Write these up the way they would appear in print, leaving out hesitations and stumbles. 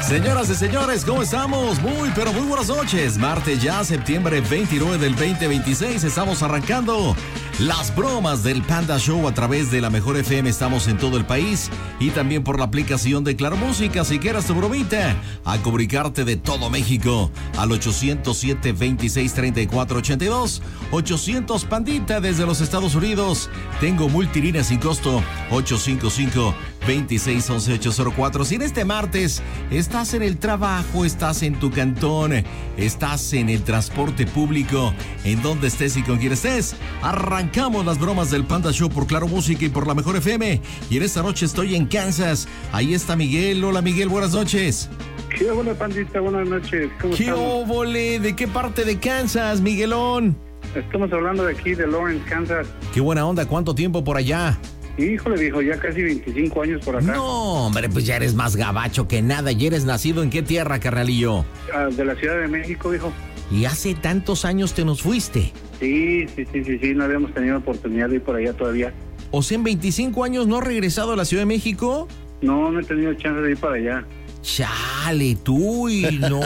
Señoras y señores, ¿cómo estamos? Muy, pero muy buenas noches. Martes ya, septiembre 29 del 2026. Estamos arrancando las bromas del Panda Show a través de la Mejor FM. Estamos en todo el país y también por la aplicación de Claro Música. Si quieres tu bromita, a comunicarte de todo México al 807-26-34-82. 800 Pandita desde los Estados Unidos. Tengo multilínea sin costo 855-2611-804. Si en este martes estás en el trabajo, estás en tu cantón, estás en el transporte público, en donde estés y con quien estés, arrancamos las bromas del Panda Show por Claro Música y por la Mejor FM. Y en esta noche estoy en Kansas. Ahí está Miguel. Hola Miguel, buenas noches. ¿Qué óvole, Pandita? Buenas noches. ¿Cómo ¿Qué óvole? ¿De qué parte de Kansas, Miguelón? Estamos hablando de aquí, de Lawrence, Kansas. Qué buena onda. ¿Cuánto tiempo por allá? Híjole, viejo, ya casi 25 años por acá. No, hombre, pues ya eres más gabacho que nada. ¿Y eres nacido en qué tierra, carnalillo? De la Ciudad de México, viejo. ¿Y hace tantos años te nos fuiste? Sí, no habíamos tenido oportunidad de ir por allá todavía. O sea, en 25 años no has regresado a la Ciudad de México. No he tenido chance de ir para allá. Chale, tú y no.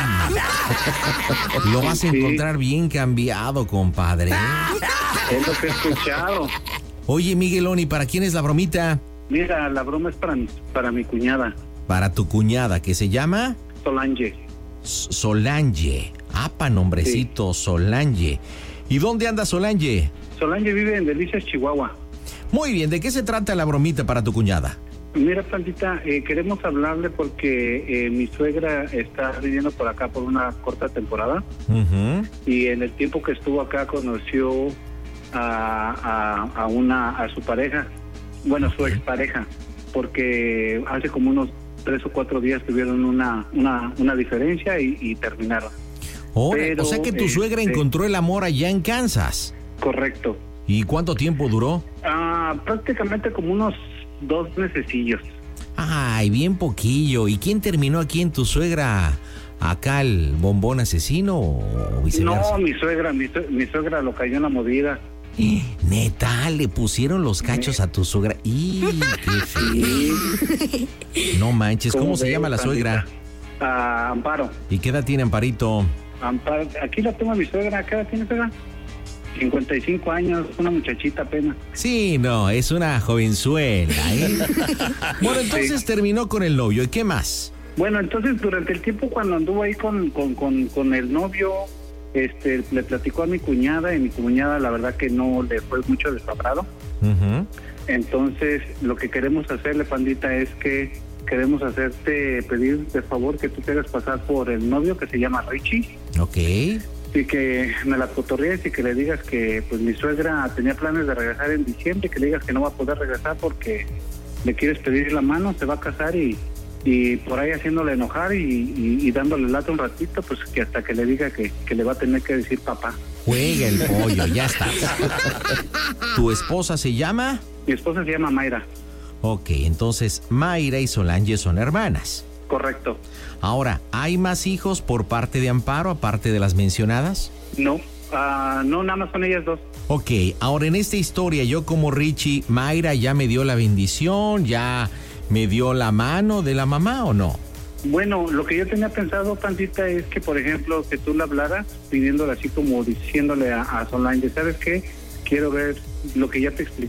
Lo vas a encontrar bien cambiado, compadre. Es lo que he escuchado. Oye, Miguelón, ¿y para quién es la bromita? Mira, la broma es para mi cuñada. Para tu cuñada, ¿que se llama? Solange. Solange. Apa, nombrecito, sí. Solange. ¿Y dónde anda Solange? Solange vive en Delicias, Chihuahua. Muy bien, ¿de qué se trata la bromita para tu cuñada? Mira, Pandita, queremos hablarle porque mi suegra está viviendo por acá por una corta temporada. Uh-huh. Y en el tiempo que estuvo acá conoció a su pareja, bueno, su expareja, porque hace como unos 3 o 4 días tuvieron una diferencia y terminaron. O sea que tu suegra encontró el amor allá en Kansas. Correcto. ¿Y cuánto tiempo duró? Prácticamente como unos 2 mesecillos. Ay, bien poquillo. ¿Y quién terminó aquí en tu suegra? ¿Acá el bombón asesino o viceversa? No, mi suegra lo cayó en la movida. Neta, le pusieron los cachos a tu suegra. ¡Y qué feo! No manches, ¿cómo se llama la suegra? Amparo. ¿Y qué edad tiene Amparito? Amparo, aquí la tengo a mi suegra. ¿Qué edad tiene, suegra? 55 años, una muchachita apenas. Sí, no, es una jovenzuela, ¿eh? Bueno, entonces terminó con el novio. ¿Y qué más? Bueno, entonces durante el tiempo cuando anduvo ahí con el novio, le platicó a mi cuñada, y mi cuñada la verdad que no le fue mucho desagrado. Uh-huh. Entonces lo que queremos hacerle, Pandita, es que queremos pedir de favor que tú te hagas pasar por el novio que se llama Richie. Ok. Y que me la cotorrees y que le digas que pues mi suegra tenía planes de regresar en diciembre, que le digas que no va a poder regresar porque le quieres pedir la mano, se va a casar y por ahí haciéndole enojar y dándole lata un ratito, pues que hasta que le diga que le va a tener que decir papá. Juega el pollo, ya está. ¿Tu esposa se llama? Mi esposa se llama Mayra. Ok, entonces Mayra y Solange son hermanas. Correcto. Ahora, ¿hay más hijos por parte de Amparo, aparte de las mencionadas? No, no, nada más son ellas 2. Ok, ahora en esta historia, yo como Richie, ¿Mayra ya me dio la bendición, ya me dio la mano de la mamá o no? Bueno, lo que yo tenía pensado, Pandita, es que, por ejemplo, que tú le hablaras pidiéndole así como diciéndole a Solange, ¿sabes qué? Quiero ver lo que ya te